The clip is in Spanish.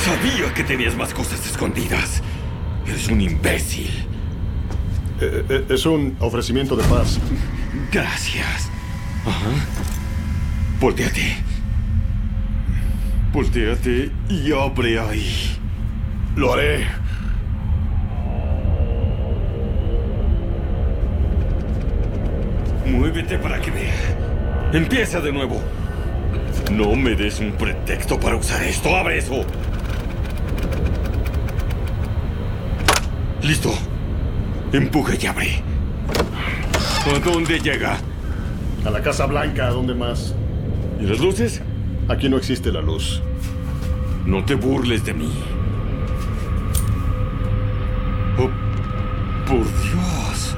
Sabía que tenías más cosas escondidas. Eres un imbécil. Es un ofrecimiento de paz. Gracias. Ajá. Voltéate. Voltéate y abre ahí. Lo haré. Muévete para que vea. Empieza de nuevo. No me des un pretexto para usar esto. ¡Abre eso! Listo. Empuja y abre. ¿A dónde llega? A la Casa Blanca, ¿a dónde más? ¿Y las luces? Aquí no existe la luz. No te burles de mí. Oh, por Dios.